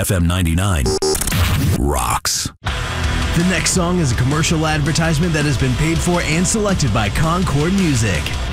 FM 99 rocks. The next song is a commercial advertisement that has been paid for and selected by Concord Music.